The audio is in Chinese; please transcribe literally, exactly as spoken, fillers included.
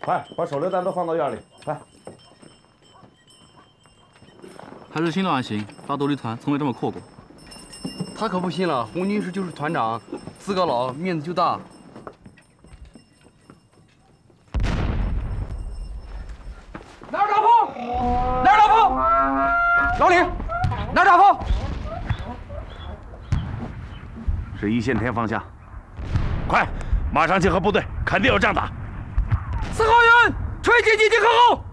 快把手榴弹都放到院里，快！ 还是新郎行，大独立团从没这么阔过。 他可不信了，红军师就是团长，资格老，面子就大。哪儿打炮？哪儿打炮？老李，哪儿打炮？ 是一线天方向，快，马上集合部队，肯定有仗打。 四号营，推进进集合后。